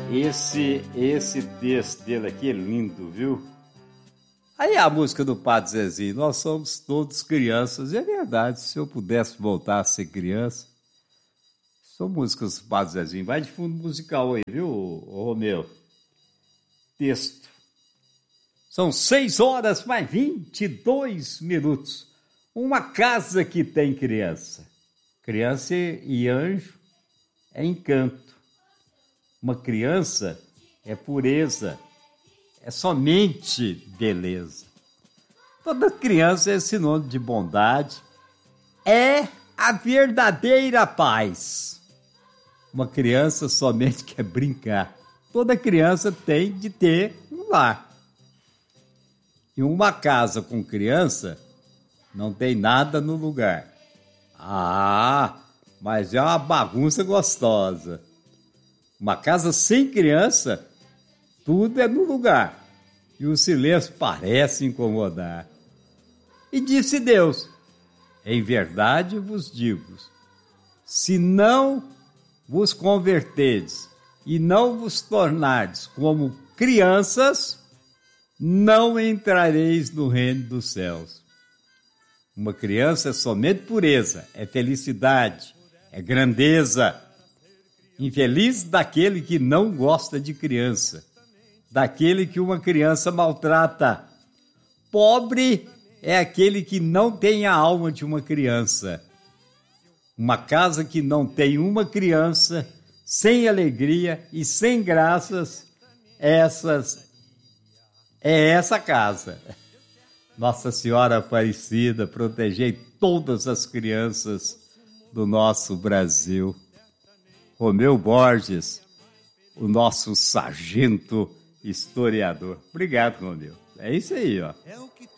Esse texto dele aqui é lindo, viu? Aí a música do Padre Zezinho, nós somos todos crianças. E é verdade, se eu pudesse voltar a ser criança. São músicas do Padre Zezinho. Vai de fundo musical aí, viu, Romeu? Texto. São 6 horas mais 22 minutos. Uma casa que tem criança. Criança e anjo é encanto. Uma criança é pureza. É somente beleza. Toda criança é sinônimo de bondade. É a verdadeira paz. Uma criança somente quer brincar. Toda criança tem de ter um lar. E uma casa com criança não tem nada no lugar. Ah, mas é uma bagunça gostosa. Uma casa sem criança, tudo é no lugar. E o silêncio parece incomodar. E disse Deus, em verdade vos digo, se não vos converterdes e não vos tornardes como crianças, não entrareis no reino dos céus. Uma criança é somente pureza, é felicidade, é grandeza. Infeliz daquele que não gosta de criança, daquele que uma criança maltrata. Pobre é aquele que não tem a alma de uma criança. Uma casa que não tem uma criança, sem alegria e sem graças, é essa casa. Nossa Senhora Aparecida, protegei todas as crianças do nosso Brasil. Romeu Borges, o nosso sargento historiador. Obrigado, Romeu. É isso aí, ó.